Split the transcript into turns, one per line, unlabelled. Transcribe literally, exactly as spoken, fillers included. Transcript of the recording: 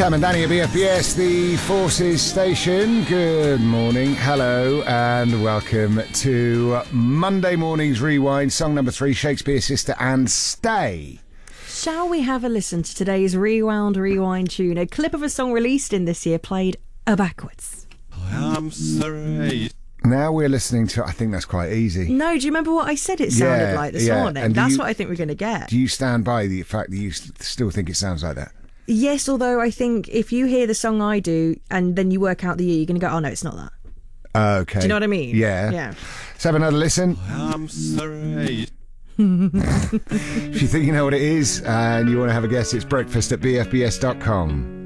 Cam and Danny at B F B S, the Forces station. Good morning, hello, and welcome to Monday morning's Rewind. Song number three, Shakespears Sister and Stay.
Shall we have a listen to today's Rewound Rewind tune? A clip of a song released in this year played uh, backwards.
I am sorry.
Now we're listening to, I think that's quite easy.
No, do you remember what I said it sounded
Yeah,
like this
yeah.
morning?
And do
That's
you-
what I think we're going to get.
Do you stand by the fact that you st- still think it sounds like that?
Yes, although I think if you hear the song I do and then you work out the year, you're going to go, oh no, it's not that.
Okay.
Do you know what I mean?
Yeah.
Yeah.
Let's have another listen.
I am sorry.
If you think you know what it is and you want to have a guess, it's breakfast at b f b s dot com.